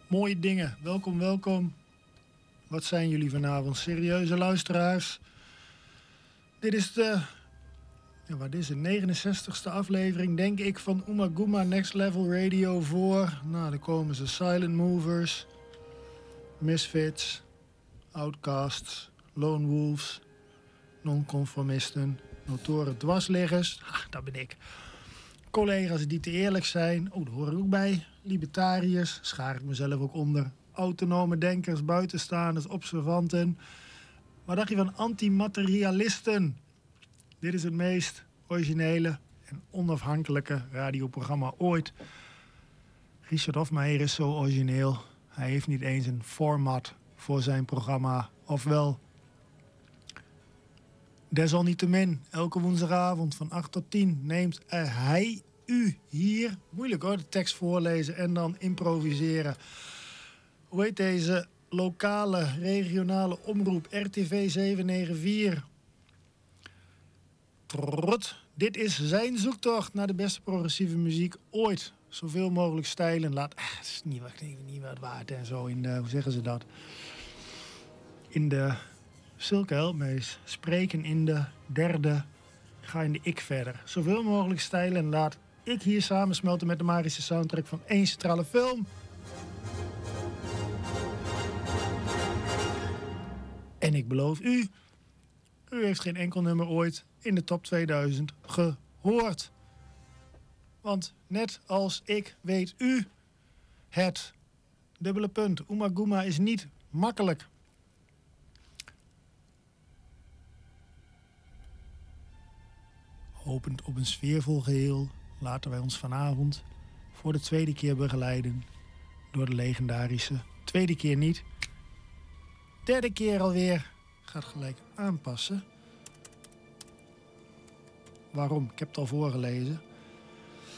Mooie dingen. Welkom, welkom. Wat zijn jullie vanavond? Serieuze luisteraars. Dit is de 69ste aflevering, denk ik, van Umaguma Next Level Radio voor. Nou, dan komen ze Silent Movers, Misfits, Outcasts, Lone Wolves, Nonconformisten, Notoren Dwarsliggers. Dat ben ik. Collega's die te eerlijk zijn. Oh, daar hoor ik ook bij. Libertariërs, schaar ik mezelf ook onder. Autonome denkers, buitenstaanders, observanten. Wat dacht je van antimaterialisten? Dit is het meest originele en onafhankelijke radioprogramma ooit. Richard Hofmeijer is zo origineel. Hij heeft niet eens een format voor zijn programma. Ofwel, desalniettemin, elke woensdagavond van 8 tot 10 neemt hij u hier... Moeilijk hoor, de tekst voorlezen en dan improviseren. Hoe heet deze lokale, regionale omroep? RTV 794. Dit is zijn zoektocht naar de beste progressieve muziek ooit. Zoveel mogelijk stijlen. Het is niet wat waard en zo in de... Hoe zeggen ze dat? In de... Silke Helpmees. Spreken in de derde. Ga in de ik verder. Zoveel mogelijk stijlen en laat ik hier samensmelten met de magische soundtrack van één centrale film. En ik beloof u, u heeft geen enkel nummer ooit in de top 2000 gehoord. Want net als ik weet u het. Dubbele punt. Umaguma is niet makkelijk. Hopend op een sfeervol geheel laten wij ons vanavond voor de tweede keer begeleiden door de legendarische, tweede keer niet, derde keer alweer, gaat gelijk aanpassen. Waarom? Ik heb het al voorgelezen.